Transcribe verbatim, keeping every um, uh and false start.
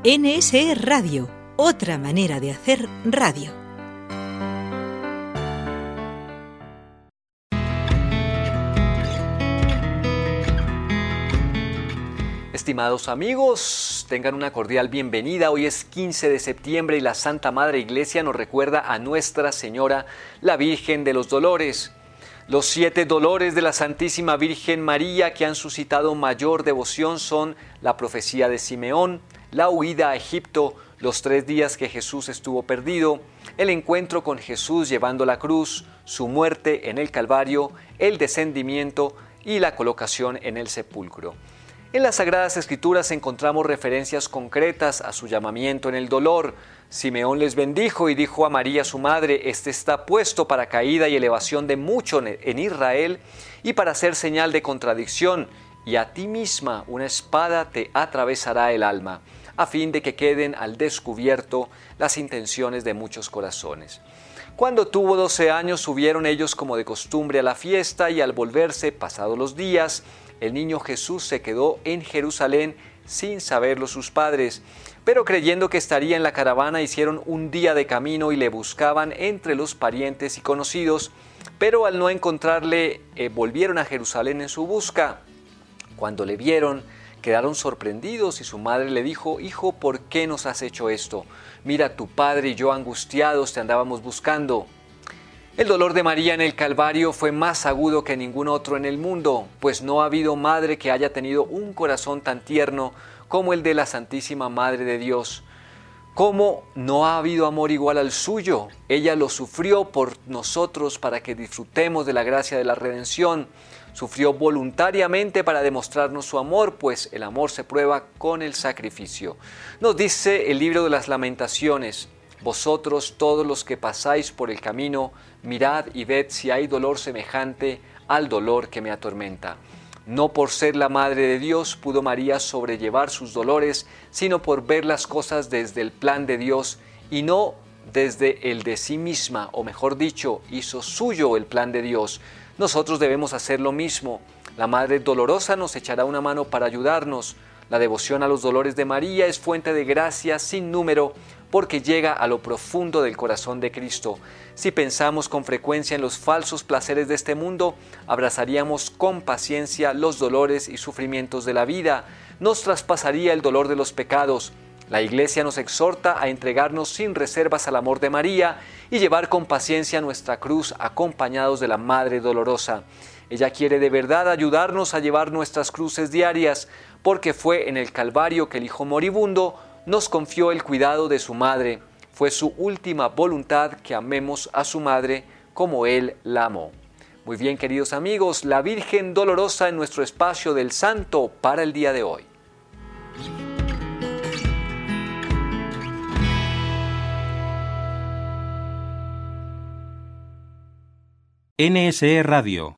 N S E Radio, otra manera de hacer radio. Estimados amigos, tengan una cordial bienvenida. Hoy es quince de septiembre y la Santa Madre Iglesia nos recuerda a Nuestra Señora, la Virgen de los Dolores. Los siete dolores de la Santísima Virgen María que han suscitado mayor devoción son la profecía de Simeón, la huida a Egipto, los tres días que Jesús estuvo perdido, el encuentro con Jesús llevando la cruz, su muerte en el Calvario, el descendimiento y la colocación en el sepulcro. En las Sagradas Escrituras encontramos referencias concretas a su llamamiento en el dolor. Simeón les bendijo y dijo a María su madre: «Este está puesto para caída y elevación de mucho en Israel y para ser señal de contradicción, y a ti misma una espada te atravesará el alma, a fin de que queden al descubierto las intenciones de muchos corazones». Cuando tuvo doce años subieron ellos como de costumbre a la fiesta, y al volverse, pasados los días, el niño Jesús se quedó en Jerusalén sin saberlo sus padres. Pero creyendo que estaría en la caravana, hicieron un día de camino y le buscaban entre los parientes y conocidos. Pero al no encontrarle, eh, volvieron a Jerusalén en su busca. Cuando le vieron, quedaron sorprendidos y su madre le dijo: «Hijo, ¿por qué nos has hecho esto? Mira, tu padre y yo angustiados te andábamos buscando». El dolor de María en el Calvario fue más agudo que ningún otro en el mundo, pues no ha habido madre que haya tenido un corazón tan tierno como el de la Santísima Madre de Dios. ¿Cómo no ha habido amor igual al suyo? Ella lo sufrió por nosotros para que disfrutemos de la gracia de la redención. Sufrió voluntariamente para demostrarnos su amor, pues el amor se prueba con el sacrificio. Nos dice el libro de las Lamentaciones: «Vosotros todos los que pasáis por el camino, mirad y ved si hay dolor semejante al dolor que me atormenta». No por ser la Madre de Dios pudo María sobrellevar sus dolores, sino por ver las cosas desde el plan de Dios y no desde el de sí misma, o mejor dicho, hizo suyo el plan de Dios. Nosotros debemos hacer lo mismo. La Madre Dolorosa nos echará una mano para ayudarnos. La devoción a los dolores de María es fuente de gracia sin número, porque llega a lo profundo del corazón de Cristo. Si pensamos con frecuencia en los falsos placeres de este mundo, abrazaríamos con paciencia los dolores y sufrimientos de la vida. Nos traspasaría el dolor de los pecados. La Iglesia nos exhorta a entregarnos sin reservas al amor de María y llevar con paciencia nuestra cruz acompañados de la Madre Dolorosa. Ella quiere de verdad ayudarnos a llevar nuestras cruces diarias, porque fue en el Calvario que el Hijo moribundo nos confió el cuidado de su madre. Fue su última voluntad que amemos a su madre como Él la amó. Muy bien, queridos amigos, la Virgen Dolorosa en nuestro espacio del Santo para el día de hoy. N S E Radio,